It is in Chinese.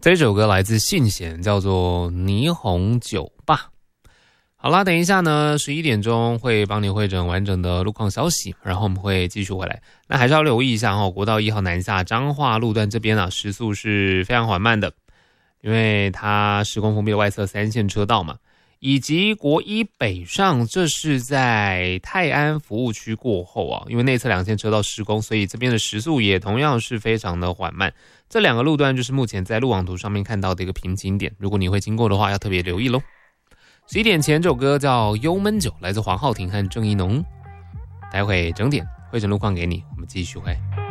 这首歌来自信贤，叫做《霓虹酒吧》。好啦，等一下呢，11点钟会帮你汇整完整的路况消息，然后我们会继续回来。那还是要留意一下国道1号南下彰化路段这边啊，时速是非常缓慢的，因为它施工封闭的外侧3线车道嘛，以及国一北上，这是在泰安服务区过后啊，因为内侧2线车道施工，所以这边的时速也同样是非常的缓慢。这2个路段就是目前在路网图上面看到的一个瓶颈点，如果你会经过的话，要特别留意咯。11点前这首歌叫《幽闷酒》，来自黄浩庭和郑宜农。待会整点汇整路况给你，我们继续会。